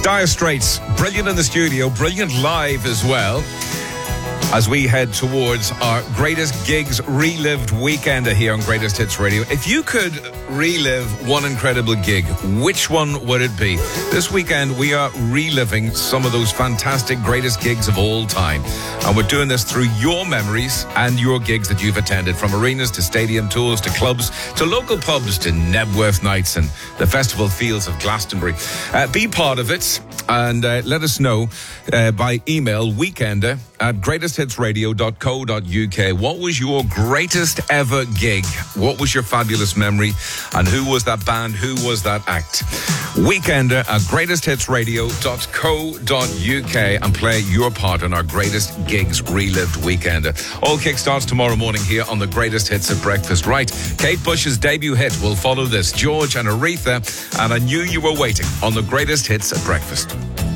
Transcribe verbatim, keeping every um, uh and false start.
Dire Straits, brilliant in the studio, brilliant live as well, as we head towards our greatest gigs relived weekender here on Greatest Hits Radio. If you could relive one incredible gig, which one would it be? This weekend, we are reliving some of those fantastic greatest gigs of all time. And we're doing this through your memories and your gigs that you've attended, from arenas to stadium tours to clubs to local pubs to Nebworth nights and the festival fields of Glastonbury. Uh, be part of it and uh, let us know uh, by email, weekender at greatest hits radio dot co dot uk. What was your greatest ever gig? What was your fabulous memory? And who was that band? Who was that act? Weekender at greatest hits radio dot co dot uk and play your part on our greatest gigs relived weekender. All kickstarts tomorrow morning here on the Greatest Hits at Breakfast. Right, Kate Bush's debut hit will follow this. George and Aretha, and I Knew You Were Waiting on the Greatest Hits at Breakfast.